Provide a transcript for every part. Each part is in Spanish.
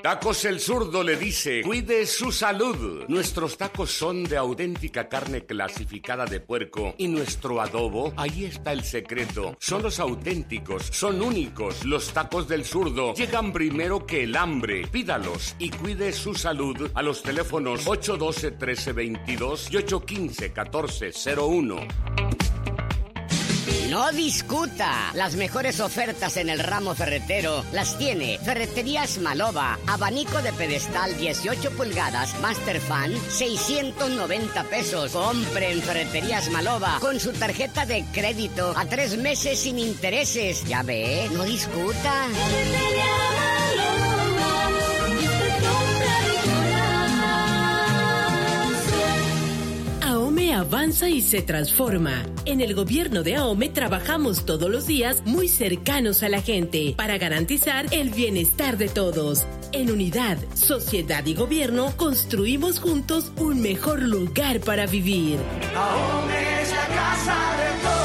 Tacos El Zurdo le dice, cuide su salud. Nuestros tacos son de auténtica carne clasificada de puerco y nuestro adobo, ahí está el secreto. Son los auténticos, son únicos. Los tacos del Zurdo llegan primero que el hambre. Pídalos y cuide su salud a los teléfonos 812-1322 y 815-1401. No discuta. Las mejores ofertas en el ramo ferretero las tiene Ferreterías Maloba. Abanico de pedestal 18 pulgadas, Master Fan, 690 pesos. Compre en Ferreterías Maloba con su tarjeta de crédito a 3 meses sin intereses. Ya ve, no discuta. AOME avanza y se transforma. En el gobierno de AOME trabajamos todos los días muy cercanos a la gente para garantizar el bienestar de todos. En unidad, sociedad y gobierno construimos juntos un mejor lugar para vivir. AOME es la casa de todos.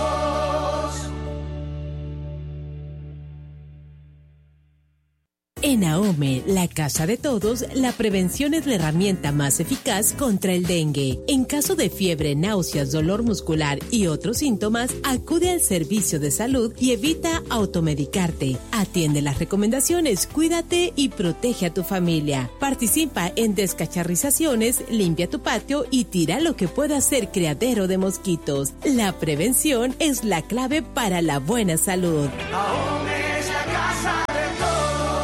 En AOME, la casa de todos, la prevención es la herramienta más eficaz contra el dengue. En caso de fiebre, náuseas, dolor muscular y otros síntomas, acude al servicio de salud y evita automedicarte. Atiende las recomendaciones, cuídate y protege a tu familia. Participa en descacharrizaciones, limpia tu patio y tira lo que pueda ser criadero de mosquitos. La prevención es la clave para la buena salud. AOME es la casa de todos.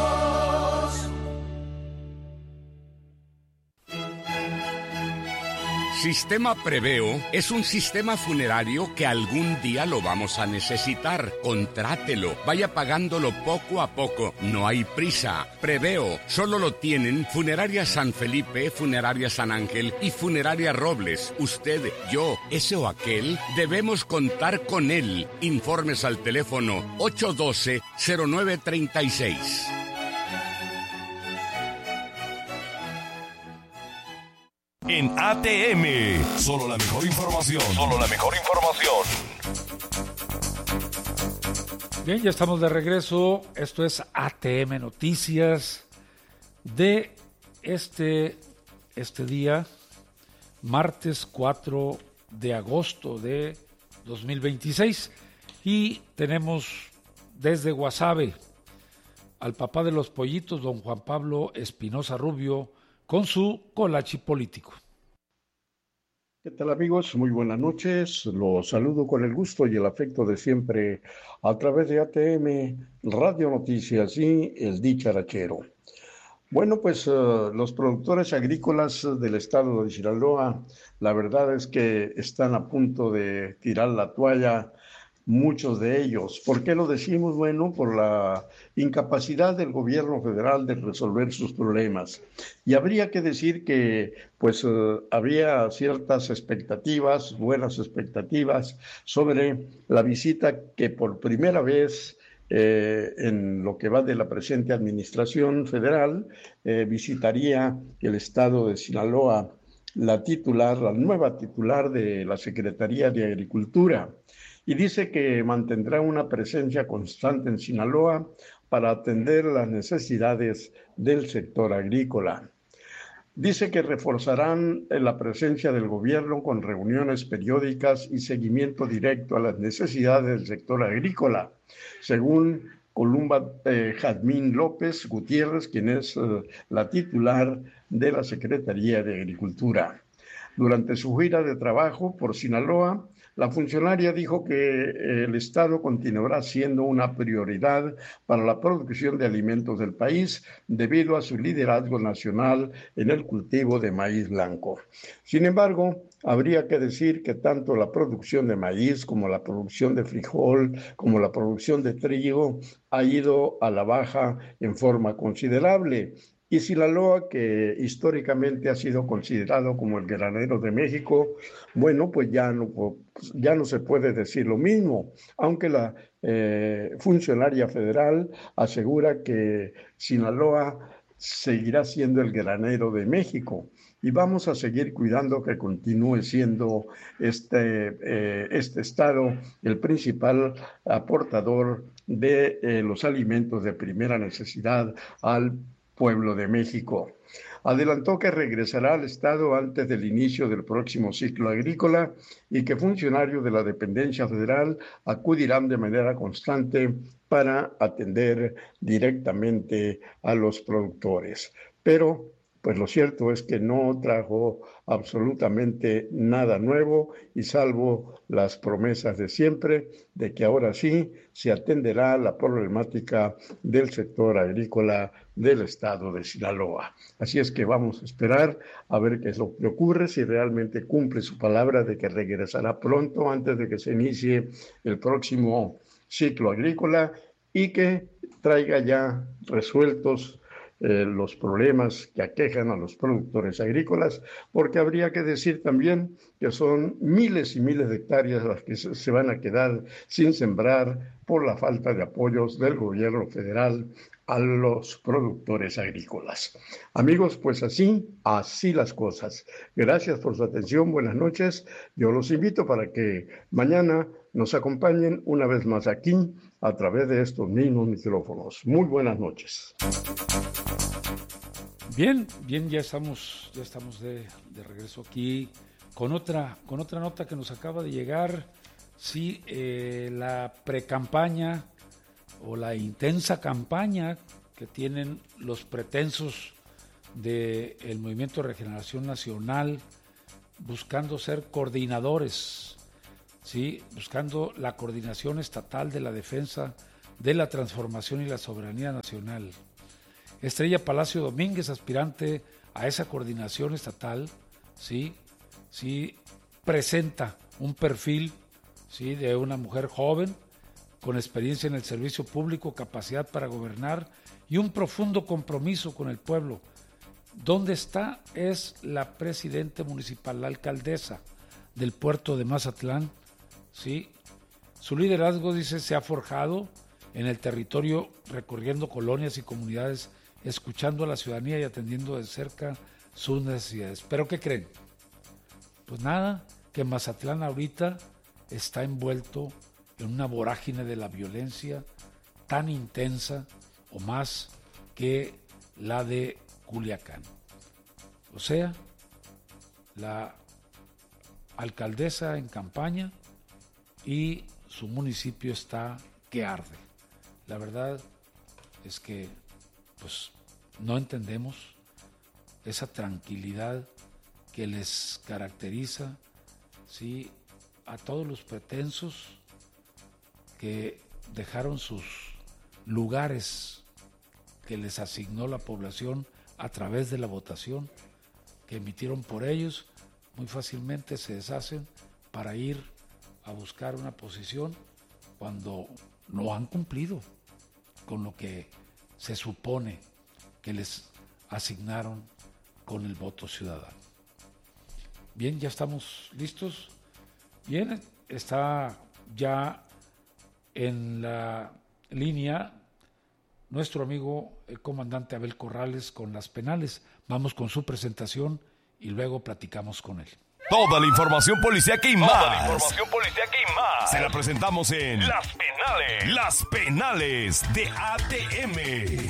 Sistema Preveo es un sistema funerario que algún día lo vamos a necesitar. Contrátelo, vaya pagándolo poco a poco. No hay prisa. Preveo solo lo tienen Funeraria San Felipe, Funeraria San Ángel y Funeraria Robles. Usted, yo, ese o aquel, debemos contar con él. Informes al teléfono 812-0936. En ATM, solo la mejor información. Solo la mejor información. Bien, ya estamos de regreso. Esto es ATM Noticias de este día, martes 4 de agosto de 2026. Y tenemos desde Guasave al papá de los pollitos, don Juan Pablo Espinosa Rubio, con su colachi político. ¿Qué tal, amigos? Muy buenas noches. Los saludo con el gusto y el afecto de siempre a través de ATM, Radio Noticias y El Dicharachero. Bueno, pues los productores agrícolas del estado de Sinaloa, la verdad es que están a punto de tirar la toalla. Muchos de ellos. ¿Por qué lo decimos? Bueno, por la incapacidad del gobierno federal de resolver sus problemas. Y habría que decir que, pues, había ciertas expectativas, buenas expectativas, sobre la visita que por primera vez en lo que va de la presente administración federal, visitaría el estado de Sinaloa la nueva titular de la Secretaría de Agricultura. Y dice que mantendrá una presencia constante en Sinaloa para atender las necesidades del sector agrícola. Dice que reforzarán la presencia del gobierno con reuniones periódicas y seguimiento directo a las necesidades del sector agrícola, según Columba Jazmín López Gutiérrez, quien es la titular de la Secretaría de Agricultura. Durante su gira de trabajo por Sinaloa, la funcionaria dijo que el Estado continuará siendo una prioridad para la producción de alimentos del país debido a su liderazgo nacional en el cultivo de maíz blanco. Sin embargo, habría que decir que tanto la producción de maíz como la producción de frijol, como la producción de trigo, ha ido a la baja en forma considerable. Y Sinaloa, que históricamente ha sido considerado como el granero de México, bueno, pues ya no se puede decir lo mismo, aunque la funcionaria federal asegura que Sinaloa seguirá siendo el granero de México. Y vamos a seguir cuidando que continúe siendo este estado el principal aportador de los alimentos de primera necesidad al pueblo de México. Adelantó que regresará al Estado antes del inicio del próximo ciclo agrícola y que funcionarios de la dependencia federal acudirán de manera constante para atender directamente a los productores. Pero pues lo cierto es que no trajo absolutamente nada nuevo y salvo las promesas de siempre de que ahora sí se atenderá la problemática del sector agrícola del estado de Sinaloa. Así es que vamos a esperar a ver qué es lo que ocurre, si realmente cumple su palabra de que regresará pronto antes de que se inicie el próximo ciclo agrícola y que traiga ya resueltos los problemas que aquejan a los productores agrícolas, porque habría que decir también que son miles y miles de hectáreas las que se van a quedar sin sembrar por la falta de apoyos del gobierno federal a los productores agrícolas. Amigos, pues así las cosas. Gracias por su atención, buenas noches. Yo los invito para que mañana nos acompañen una vez más aquí a través de estos mismos micrófonos. Muy buenas noches. Bien, ya estamos de regreso aquí con otra nota que nos acaba de llegar. Sí, la precampaña o la intensa campaña que tienen los pretensos del Movimiento de Regeneración Nacional buscando ser coordinadores, ¿sí? Buscando la coordinación estatal de la defensa de la transformación y la soberanía nacional. Estrella Palacio Domínguez, aspirante a esa coordinación estatal, sí presenta un perfil, sí, de una mujer joven con experiencia en el servicio público, capacidad para gobernar y un profundo compromiso con el pueblo. ¿Dónde está? Es la presidenta municipal, la alcaldesa del puerto de Mazatlán, sí. Su liderazgo, dice, se ha forjado en el territorio, recorriendo colonias y comunidades, escuchando a la ciudadanía y atendiendo de cerca sus necesidades. ¿Pero qué creen? Pues nada, que Mazatlán ahorita está envuelto en una vorágine de la violencia tan intensa o más que la de Culiacán. O sea, la alcaldesa en campaña y su municipio está que arde. La verdad es que pues no entendemos esa tranquilidad que les caracteriza, ¿sí?, a todos los pretensos que dejaron sus lugares que les asignó la población a través de la votación que emitieron por ellos. Muy fácilmente se deshacen para ir a buscar una posición cuando no han cumplido con lo que se supone que les asignaron con el voto ciudadano. Bien, ya estamos listos. Bien, está ya en la línea nuestro amigo el comandante Abel Corrales con las penales. Vamos con su presentación y luego platicamos con él. Toda la información policíaca y más. Se la presentamos en Las Penales de ATM.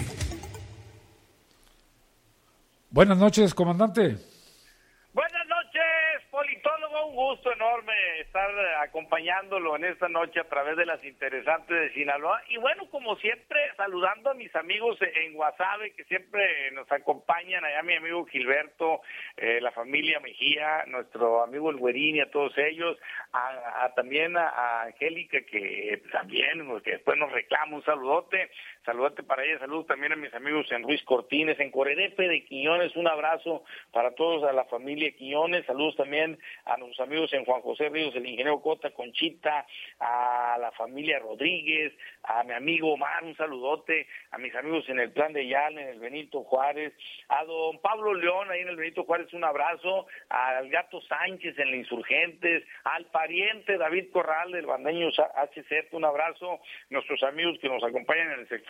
Buenas noches, comandante. Buenas noches, politólogo. Un gusto enorme estar acompañándolo en esta noche a través de las interesantes de Sinaloa. Y bueno, como siempre, saludando a mis amigos en Guasave, que siempre nos acompañan, allá mi amigo Gilberto, la familia Mejía, nuestro amigo El Güerín y a todos ellos, también a Angélica, que también, que después nos reclama un saludote para ella, saludos también a mis amigos en Ruiz Cortines, en Corerepe de Quiñones, un abrazo para todos, a la familia Quiñones, saludos también a nuestros amigos en Juan José Ríos, el ingeniero Cota, Conchita, a la familia Rodríguez, a mi amigo Omar, un saludote, a mis amigos en el Plan de Yal, en el Benito Juárez, a don Pablo León, ahí en el Benito Juárez, un abrazo, al Gato Sánchez en la Insurgentes, al pariente David Corral del Bandeño HZ, un abrazo, nuestros amigos que nos acompañan en el sector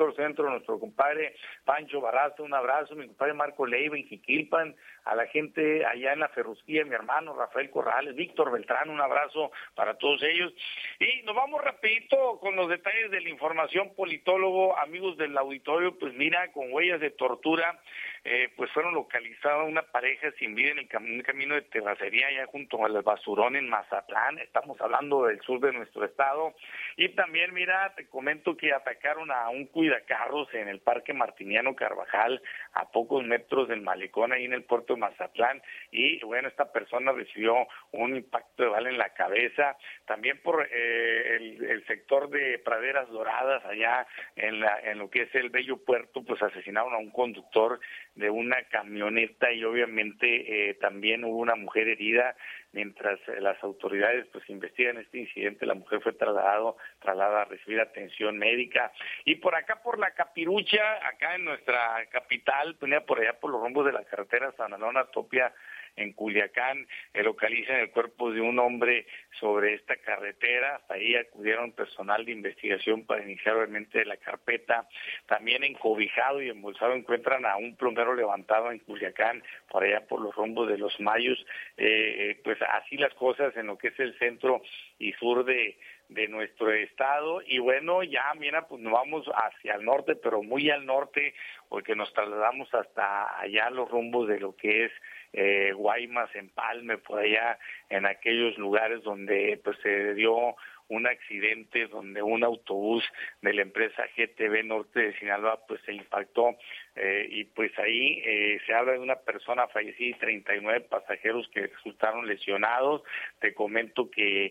Sector Centro, nuestro compadre Pancho Barraza, un abrazo, mi compadre Marco Leiva en Jiquilpan, a la gente allá en la Ferrusquía, mi hermano Rafael Corrales, Víctor Beltrán, un abrazo para todos ellos. Y nos vamos rapidito con los detalles de la información, politólogo, amigos del auditorio. Pues mira, con huellas de tortura, pues fueron localizadas una pareja sin vida en el camino de terracería allá junto al basurón en Mazatlán. Estamos hablando del sur de nuestro estado. Y también, mira, te comento que atacaron a un cuidacarros en el Parque Martiniano Carvajal, a pocos metros del malecón ahí en el puerto de Mazatlán. Y bueno, esta persona recibió un impacto de bala en la cabeza. También por el sector de Praderas Doradas, allá en lo que es el Bello Puerto, pues asesinaron a un conductor de una camioneta y obviamente también hubo una mujer herida. Mientras las autoridades pues investigan este incidente, la mujer fue trasladada a recibir atención médica. Y por acá, por la Capirucha, acá en nuestra capital, por allá por los rumbos de la carretera San Alona Topia, en Culiacán, localizan el cuerpo de un hombre sobre esta carretera. Hasta ahí acudieron personal de investigación para iniciar obviamente la carpeta. También encobijado y embolsado encuentran a un plomero levantado en Culiacán, por allá por los rumbos de los Mayos. Pues así las cosas en lo que es el centro y sur de nuestro estado. Y bueno, ya mira, pues nos vamos hacia el norte, pero muy al norte, porque nos trasladamos hasta allá los rumbos de lo que es Guaymas, Empalme, por allá en aquellos lugares donde pues se dio un accidente donde un autobús de la empresa GTV Norte de Sinaloa pues se impactó y pues ahí se habla de una persona fallecida y 39 pasajeros que resultaron lesionados. Te comento que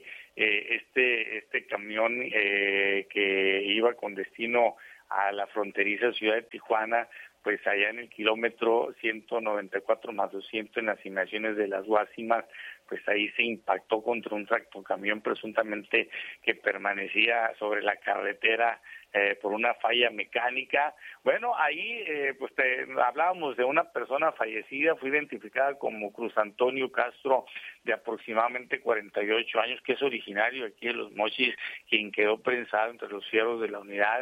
este camión que iba con destino a la fronteriza ciudad de Tijuana, pues allá en el kilómetro 194 más 200 en las inmediaciones de las Guasimas, pues ahí se impactó contra un tractocamión presuntamente que permanecía sobre la carretera por una falla mecánica. Bueno, ahí pues hablábamos de una persona fallecida, fue identificada como Cruz Antonio Castro, de aproximadamente 48 años, que es originario aquí de Los Mochis, quien quedó prensado entre los fierros de la unidad,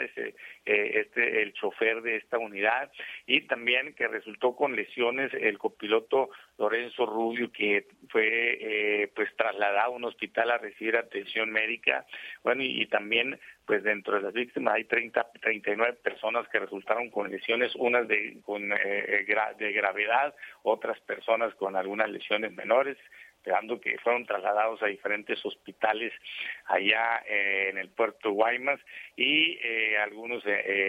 el chofer de esta unidad, y también que resultó con lesiones el copiloto Lorenzo Rubio, que fue pues trasladado a un hospital a recibir atención médica. Bueno, y también pues dentro de las víctimas hay 39 personas que resultaron con lesiones, unas de gravedad, otras personas con algunas lesiones menores, esperando que fueron trasladados a diferentes hospitales allá en el puerto de Guaymas, y algunos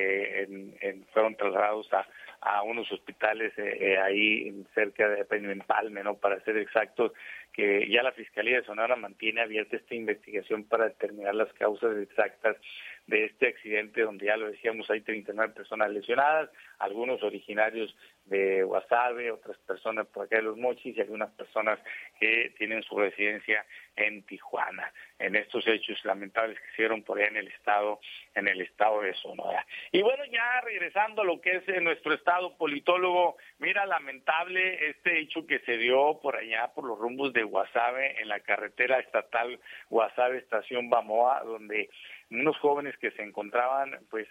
fueron trasladados a unos hospitales ahí cerca de Empalme, ¿no? Para ser exactos, que ya la Fiscalía de Sonora mantiene abierta esta investigación para determinar las causas exactas de este accidente, donde ya lo decíamos, hay 39 personas lesionadas, algunos originarios de Guasave, otras personas por acá de Los Mochis y algunas personas que tienen su residencia en Tijuana, en estos hechos lamentables que hicieron por allá en el estado de Sonora. Y bueno, ya regresando a lo que es nuestro estado, politólogo, mira, lamentable este hecho que se dio por allá por los rumbos de Guasave, en la carretera estatal Guasave Estación Bamoa, donde unos jóvenes que se encontraban pues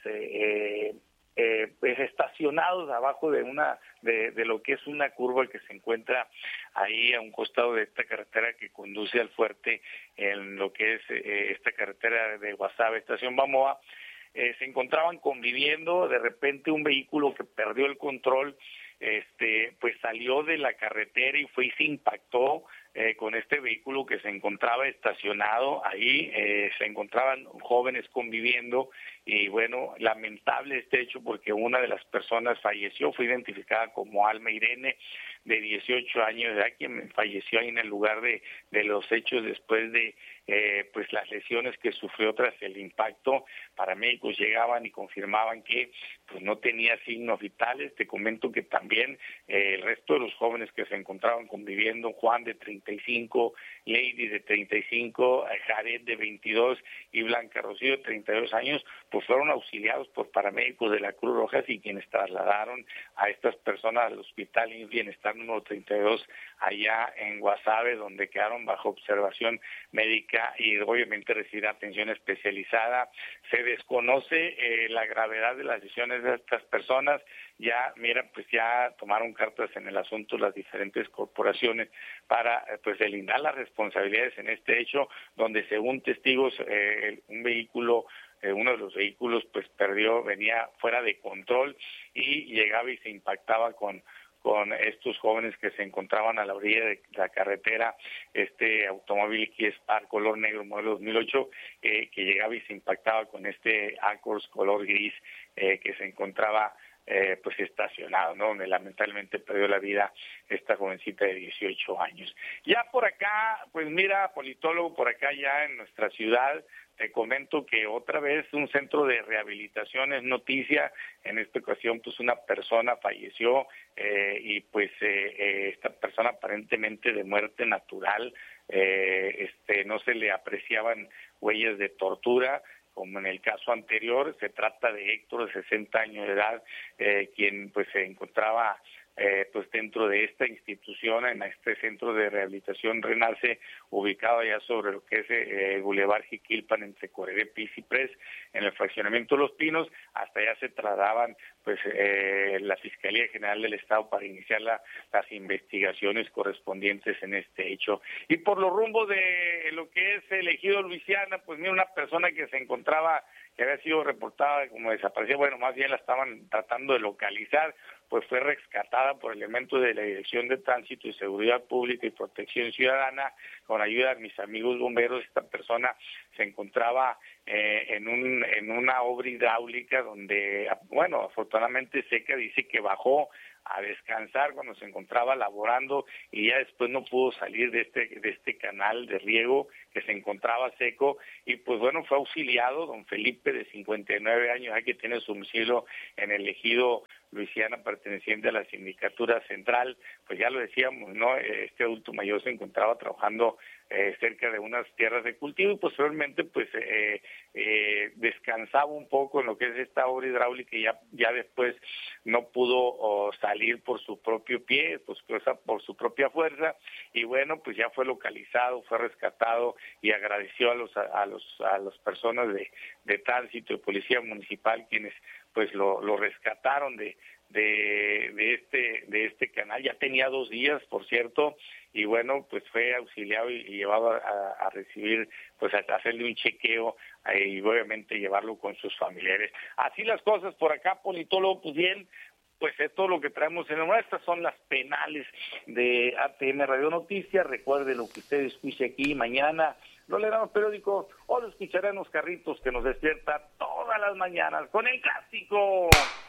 estacionados abajo de lo que es una curva que se encuentra ahí a un costado de esta carretera que conduce al fuerte, en lo que es esta carretera de Guasave Estación Bamoa. Se encontraban conviviendo, de repente un vehículo que perdió el control pues salió de la carretera y fue y se impactó con este vehículo que se encontraba estacionado ahí. Se encontraban jóvenes conviviendo y bueno, lamentable este hecho porque una de las personas falleció, fue identificada como Alma Irene, de 18 años de edad, quien falleció ahí en el lugar de los hechos después de pues las lesiones que sufrió tras el impacto. Paramédicos llegaban y confirmaban que pues no tenía signos vitales. Te comento que también el resto de los jóvenes que se encontraban conviviendo, Juan de 35, Lady de 35, Jared de 22 y Blanca Rocío de 32 años, pues fueron auxiliados por paramédicos de la Cruz Roja y quienes trasladaron a estas personas al Hospital Bienestar número 32 allá en Guasave, donde quedaron bajo observación médica médica y obviamente recibir atención especializada. Se desconoce la gravedad de las lesiones de estas personas. Ya, mira, pues ya tomaron cartas en el asunto las diferentes corporaciones para pues delindar las responsabilidades en este hecho, donde según testigos un vehículo, uno de los vehículos pues venía fuera de control y llegaba y se impactaba con estos jóvenes que se encontraban a la orilla de la carretera. Este automóvil Kia Spark color negro modelo 2008 que llegaba y se impactaba con este Accord color gris que se encontraba pues estacionado, ¿no? Donde lamentablemente perdió la vida esta jovencita de 18 años. Ya por acá, pues mira, politólogo, por acá ya en nuestra ciudad, te comento que otra vez un centro de rehabilitación es noticia. En esta ocasión pues una persona falleció y pues esta persona aparentemente de muerte natural, no se le apreciaban huellas de tortura, como en el caso anterior. Se trata de Héctor, de 60 años de edad, quien pues se encontraba pues dentro de esta institución, en este centro de rehabilitación Renace, ubicado allá sobre lo que es Boulevard Jiquilpan, entre Corerepi y Ciprés, en el fraccionamiento Los Pinos. Hasta allá se trasladaban pues la Fiscalía General del Estado para iniciar las investigaciones correspondientes en este hecho. Y por los rumbos de lo que es el ejido Luisiana, pues mira, una persona que se encontraba, que había sido reportada como desaparecida, bueno, más bien la estaban tratando de localizar, pues fue rescatada por elementos de la Dirección de Tránsito y Seguridad Pública y Protección Ciudadana, con ayuda de mis amigos bomberos. Esta persona se encontraba en una obra hidráulica donde, bueno, afortunadamente seca, dice que bajó a descansar cuando se encontraba laborando y ya después no pudo salir de este canal de riego que se encontraba seco, y pues bueno, fue auxiliado don Felipe, de 59 años, que tiene su domicilio en el ejido Luisiana, perteneciente a la Sindicatura Central. Pues ya lo decíamos, ¿no? Este adulto mayor se encontraba trabajando cerca de unas tierras de cultivo y posteriormente pues descansaba un poco en lo que es esta obra hidráulica, y ya después no pudo salir por su propio pie, pues por su propia fuerza, y bueno, pues ya fue localizado, fue rescatado, y agradeció a las personas de tránsito y policía municipal, quienes pues lo rescataron de este canal. Ya tenía 2 días, por cierto, y bueno, pues fue auxiliado y llevado a recibir, pues a hacerle un chequeo y obviamente llevarlo con sus familiares. Así las cosas por acá, politólogo. Pues bien, pues es todo lo que traemos en el. Estas son las penales de ATM Radio Noticias. Recuerde lo que usted escuche aquí mañana, lo leerán en los periódicos o lo escucharán en los carritos que nos despierta todas las mañanas con el clásico.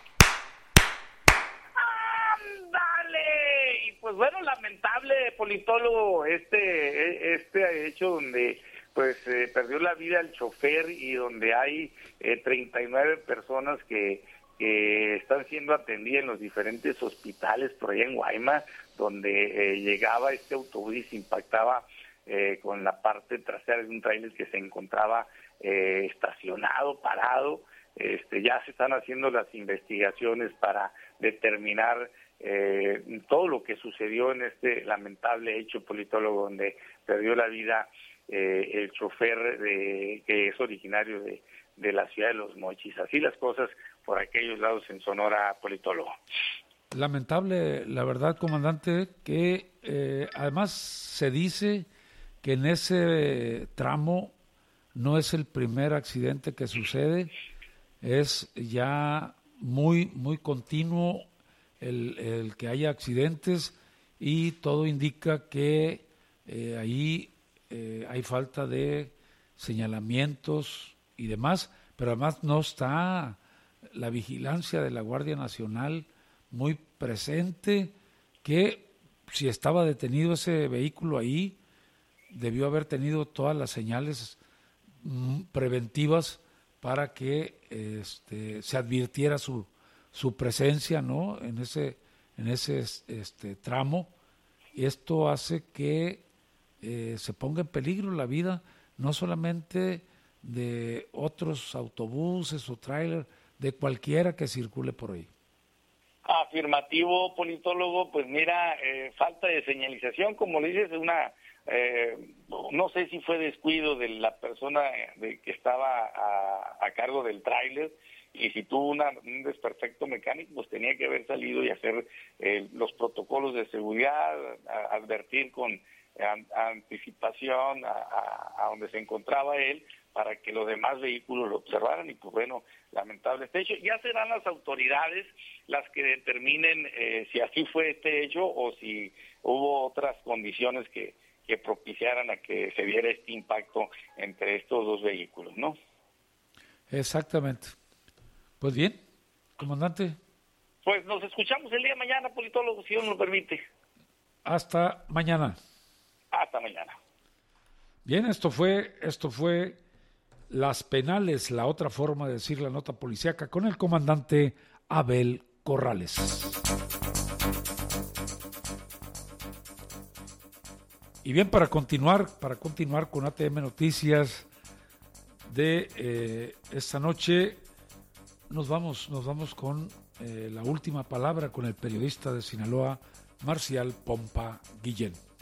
¡Ándale! Y pues bueno, lamentable, politólogo, este hecho donde pues perdió la vida el chofer y donde hay 39 personas que están siendo atendidas en los diferentes hospitales por allá en Guaymas, donde llegaba este autobús y se impactaba con la parte trasera de un tráiler que se encontraba estacionado, parado. Ya se están haciendo las investigaciones para determinar todo lo que sucedió en este lamentable hecho, politólogo, donde perdió la vida el chofer que es originario de la ciudad de Los Mochis. Así las cosas por aquellos lados en Sonora, politólogo. Lamentable, la verdad, comandante, que además se dice que en ese tramo no es el primer accidente que sucede, es ya muy continuo el que haya accidentes, y todo indica que ahí hay falta de señalamientos y demás, pero además no está la vigilancia de la Guardia Nacional muy presente, que si estaba detenido ese vehículo ahí, debió haber tenido todas las señales preventivas para que se advirtiera su presencia, ¿no?, en ese tramo. Y esto hace que se ponga en peligro la vida no solamente de otros autobuses o tráiler, de cualquiera que circule por ahí. Afirmativo, politólogo. Pues mira, falta de señalización, como le dices, no sé si fue descuido de la persona que estaba a cargo del tráiler, y si tuvo un desperfecto mecánico, pues tenía que haber salido y hacer los protocolos de seguridad, advertir con anticipación a donde se encontraba él, para que los demás vehículos lo observaran. Y pues bueno, lamentable este hecho. Ya serán las autoridades las que determinen si así fue este hecho o si hubo otras condiciones que propiciaran a que se diera este impacto entre estos dos vehículos, ¿no? Exactamente. Pues bien, comandante. Pues nos escuchamos el día de mañana, politólogo, si Dios nos lo permite. Hasta mañana. Hasta mañana. Bien, esto fue Las Penales, la otra forma de decir la nota policíaca, con el comandante Abel Corrales. Y bien, para continuar con ATM Noticias de esta noche, nos vamos con la última palabra con el periodista de Sinaloa, Marcial Pompa Guillén.